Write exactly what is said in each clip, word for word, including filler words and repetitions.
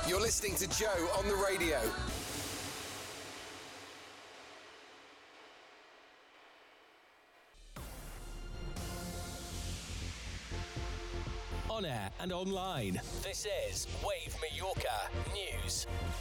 You're listening to Joe on the radio. On air and online, this is Wave Mallorca News.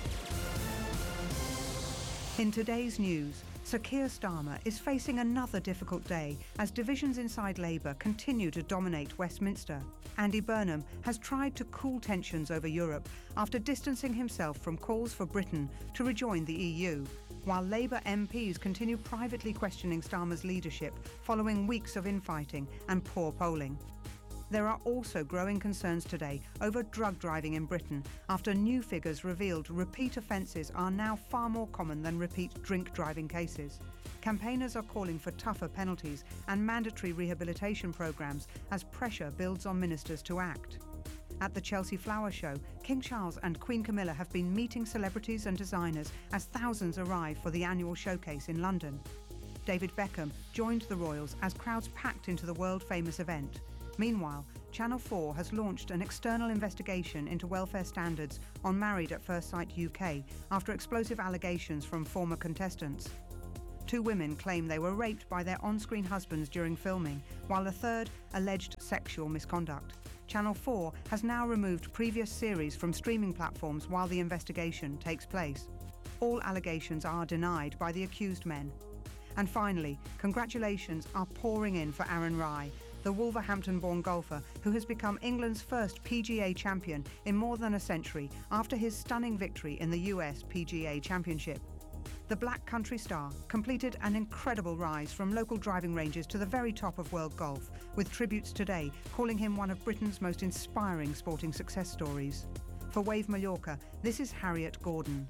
In today's news, Sir Keir Starmer is facing another difficult day as divisions inside Labour continue to dominate Westminster. Andy Burnham has tried to cool tensions over Europe after distancing himself from calls for Britain to rejoin the E U, while Labour M Ps continue privately questioning Starmer's leadership following weeks of infighting and poor polling. There are also growing concerns today over drug driving in Britain after new figures revealed repeat offences are now far more common than repeat drink driving cases. Campaigners are calling for tougher penalties and mandatory rehabilitation programmes as pressure builds on ministers to act. At the Chelsea Flower Show, King Charles and Queen Camilla have been meeting celebrities and designers as thousands arrive for the annual showcase in London. David Beckham joined the royals as crowds packed into the world-famous event. Meanwhile, Channel four has launched an external investigation into welfare standards on Married at First Sight U K after explosive allegations from former contestants. Two women claim they were raped by their on-screen husbands during filming, while a third alleged sexual misconduct. Channel four has now removed previous series from streaming platforms while the investigation takes place. All allegations are denied by the accused men. And finally, congratulations are pouring in for Aaron Rai, the Wolverhampton-born golfer who has become England's first P G A champion in more than a century after his stunning victory in the U S P G A Championship. The Black Country star completed an incredible rise from local driving ranges to the very top of world golf, with tributes today calling him one of Britain's most inspiring sporting success stories. For Wave Mallorca, this is Harriet Gordon.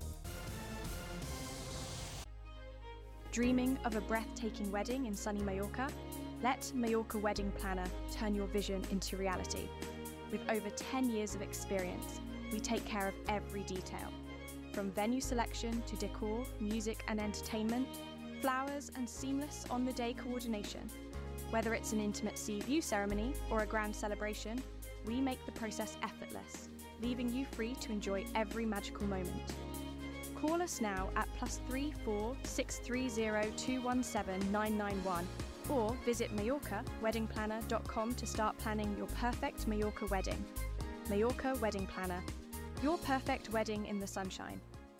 Dreaming of a breathtaking wedding in sunny Mallorca? Let Mallorca Wedding Planner turn your vision into reality. With over ten years of experience, we take care of every detail. From venue selection to decor, music and entertainment, flowers and seamless on-the-day coordination. Whether it's an intimate sea view ceremony or a grand celebration, we make the process effortless, leaving you free to enjoy every magical moment. Call us now at plus three four six three zero two one seven nine nine one or visit Mallorca Wedding Planner dot com to start planning your perfect Mallorca wedding. Mallorca Wedding Planner. Your perfect wedding in the sunshine.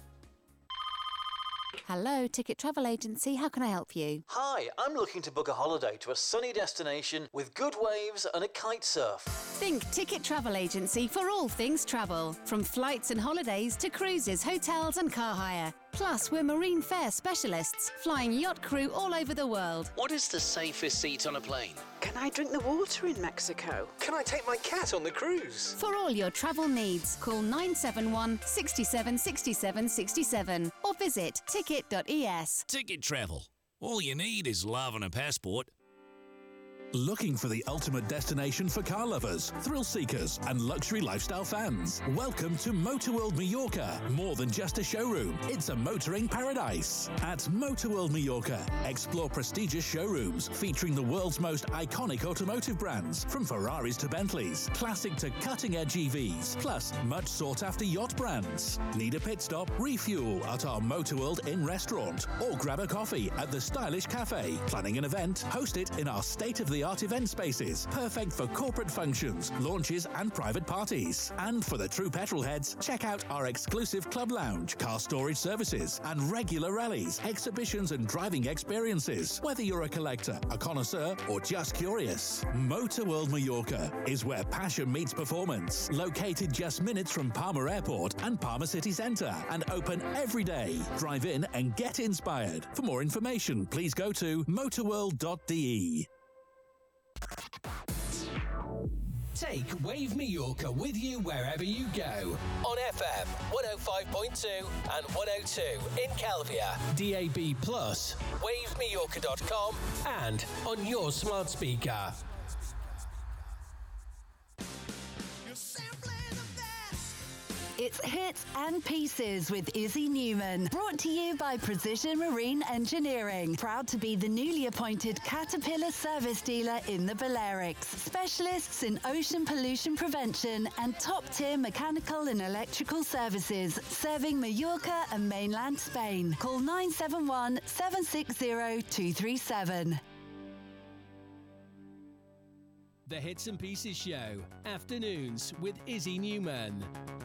Hello, Ticket Travel Agency. How can I help you? Hi, I'm looking to book a holiday to a sunny destination with good waves and a kite surf. Think Ticket Travel Agency for all things travel. From flights and holidays to cruises, hotels and car hire. Plus, we're marine fare specialists, flying yacht crew all over the world. What is the safest seat on a plane? Can I drink the water in Mexico? Can I take my cat on the cruise? For all your travel needs, call nine seven one, six seven six seven six seven or visit ticket dot e s. Ticket Travel. All you need is love and a passport. Looking for the ultimate destination for car lovers, thrill seekers and luxury lifestyle fans? Welcome to Motorworld Mallorca. More than just a showroom, it's a motoring paradise. At Motorworld Mallorca, explore prestigious showrooms featuring the world's most iconic automotive brands, from Ferraris to Bentleys, classic to cutting-edge E Vs, plus much sought-after yacht brands. Need a pit stop? Refuel at our Motorworld Inn restaurant or grab a coffee at the stylish cafe. Planning an event? Host it in our state-of-the-art event spaces, perfect for corporate functions, launches and private parties. And for the true petrol heads, check out our exclusive club lounge, car storage services and regular rallies, exhibitions and driving experiences. Whether you're a collector, a connoisseur or just curious, Motorworld Mallorca is where passion meets performance. Located just minutes from Palma Airport and Palma City Centre and open every day. Drive in and get inspired. For more information, please go to motorworld dot d e. Take Wave Mallorca with you wherever you go. On F M one oh five point two and one oh two in Calvia, D A B plus, wave mallorca dot com and on your smart speaker. It's Hits and Pieces with Izzy Newman. Brought to you by Precision Marine Engineering. Proud to be the newly appointed Caterpillar service dealer in the Balearics. Specialists in ocean pollution prevention and top-tier mechanical and electrical services. Serving Mallorca and mainland Spain. Call nine seven one, seven six zero, two three seven. The Hits and Pieces Show, afternoons with Izzy Newman.